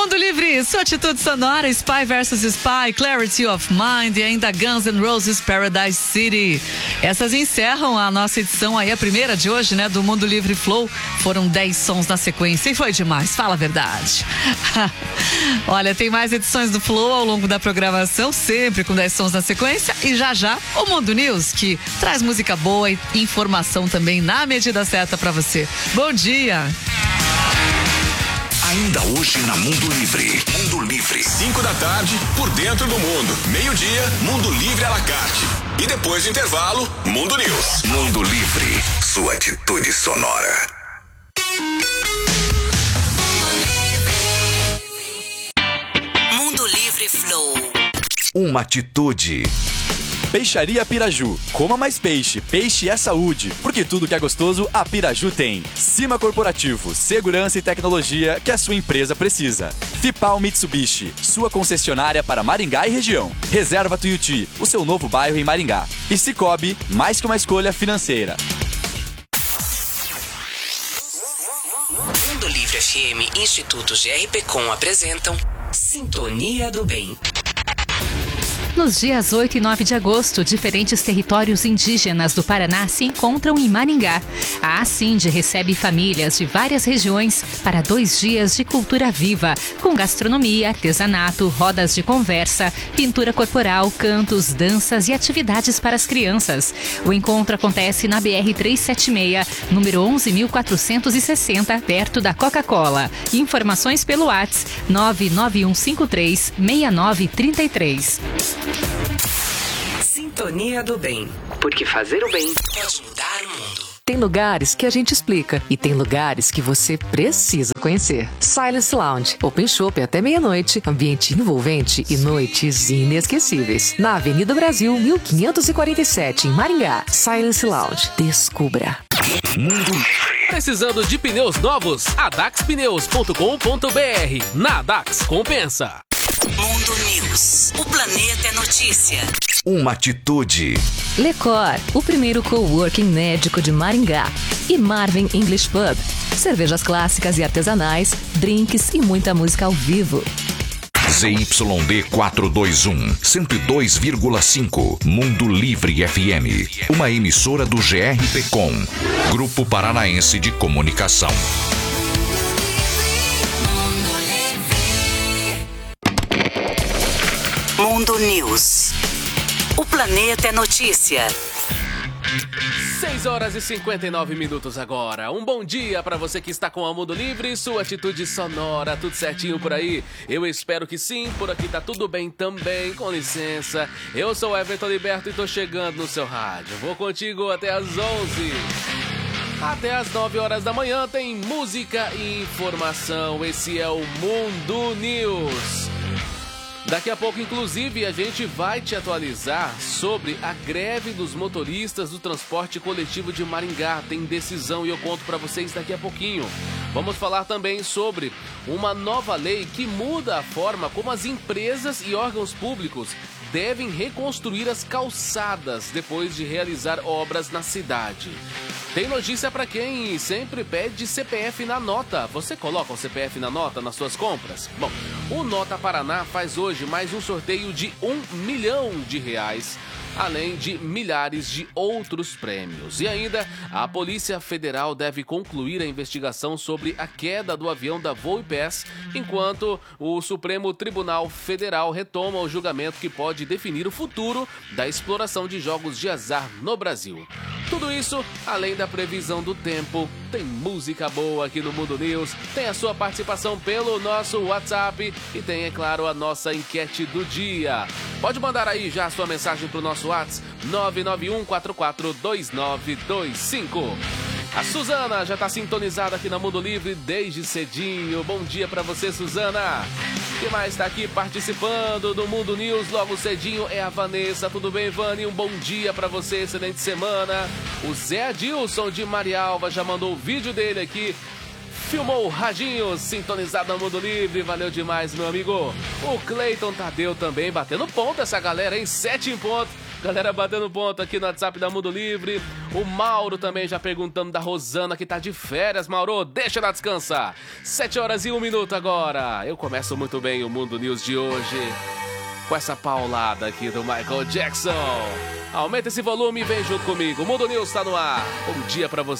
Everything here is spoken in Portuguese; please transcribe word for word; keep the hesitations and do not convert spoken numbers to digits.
Mundo Livre, sua atitude sonora, Spy versus. Spy, Clarity of Mind e ainda Guns N' Roses Paradise City. Essas encerram a nossa edição aí, a primeira de hoje, né, do Mundo Livre Flow. Foram dez sons na sequência e foi demais, fala a verdade. Olha, tem mais edições do Flow ao longo da programação, sempre com dez sons na sequência e já já o Mundo News, que traz música boa e informação também na medida certa pra você. Bom dia! Ainda hoje na Mundo Livre. Mundo Livre. cinco da tarde, por dentro do mundo. Meio-dia, Mundo Livre à la carte. E depois do intervalo, Mundo News. Mundo Livre. Sua atitude sonora. Mundo Livre Flow. Uma atitude. Peixaria Piraju. Coma mais peixe. Peixe é saúde. Porque tudo que é gostoso, a Piraju tem. Cima Corporativo. Segurança e tecnologia que a sua empresa precisa. Fipal Mitsubishi. Sua concessionária para Maringá e região. Reserva Tuiuti. O seu novo bairro em Maringá. E Cicobi. Mais que uma escolha financeira. Mundo Livre F M e Instituto G R P Com apresentam Sintonia do Bem. Nos dias oito e nove de agosto, diferentes territórios indígenas do Paraná se encontram em Maringá. A Ascinde recebe famílias de várias regiões para dois dias de cultura viva, com gastronomia, artesanato, rodas de conversa, pintura corporal, cantos, danças e atividades para as crianças. O encontro acontece na B R trezentos e setenta e seis, número onze mil quatrocentos e sessenta, perto da Coca-Cola. Informações pelo WhatsApp nove nove um cinco três seis nove três três. Sintonia do Bem. Porque fazer o bem pode mudar o mundo. Tem lugares que a gente explica e tem lugares que você precisa conhecer. Silence Lounge, Open Shop até meia-noite, ambiente envolvente e noites inesquecíveis. Na Avenida Brasil, mil quinhentos e quarenta e sete, em Maringá. Silence Lounge. Descubra. Mundo Precisando de pneus novos? a dax pneus ponto com ponto b r. Na Dax compensa. Mundo News. O planeta é notícia. Uma atitude. Lecor, o primeiro coworking médico de Maringá. E Marvin English Pub. Cervejas clássicas e artesanais, drinks e muita música ao vivo. Z Y D quatrocentos e vinte e um, cento e dois vírgula cinco. Mundo Livre F M. Uma emissora do G R P Com. Grupo Paranaense de Comunicação. Mundo News. O planeta é notícia. seis horas e cinquenta e nove minutos agora. Um bom dia para você que está com a Mundo Livre, sua atitude sonora, tudo certinho por aí? Eu espero que sim, por aqui tá tudo bem também, com licença. Eu sou o Everton Liberto e tô chegando no seu rádio. Vou contigo até às onze. Até às nove horas da manhã tem música e informação. Esse é o Mundo News. Daqui a pouco, inclusive, a gente vai te atualizar sobre a greve dos motoristas do transporte coletivo de Maringá. Tem decisão e eu conto para vocês daqui a pouquinho. Vamos falar também sobre uma nova lei que muda a forma como as empresas e órgãos públicos devem reconstruir as calçadas depois de realizar obras na cidade. Tem notícia para quem sempre pede C P F na nota. Você coloca o C P F na nota nas suas compras? Bom, o Nota Paraná faz hoje mais um sorteio de um milhão de reais, além de milhares de outros prêmios. E ainda, a Polícia Federal deve concluir a investigação sobre a queda do avião da VoiPass, enquanto o Supremo Tribunal Federal retoma o julgamento que pode definir o futuro da exploração de jogos de azar no Brasil. Tudo isso, além da previsão do tempo, tem música boa aqui no Mundo News, tem a sua participação pelo nosso WhatsApp e tem, é claro, a nossa enquete do dia. Pode mandar aí já a sua mensagem para o nosso WhatsApp nove nove um quatro quatro dois nove dois cinco. A Suzana já está sintonizada aqui na Mundo Livre desde cedinho. Bom dia para você, Suzana. Quem mais está aqui participando do Mundo News logo cedinho é a Vanessa. Tudo bem, Vani? Um bom dia para você, excelente semana. O Zé Adilson de Marialva já mandou o vídeo dele aqui. Filmou o radinho, sintonizado no Mundo Livre. Valeu demais, meu amigo. O Cleiton Tadeu também batendo ponto essa galera, hein? Sete em ponto. Galera batendo ponto aqui no WhatsApp da Mundo Livre. O Mauro também já perguntando da Rosana que tá de férias. Mauro, deixa ela descansar. Sete horas e um minuto agora. Eu começo muito bem o Mundo News de hoje com essa paulada aqui do Michael Jackson. Aumenta esse volume e vem junto comigo. O Mundo News tá no ar. Bom dia pra você.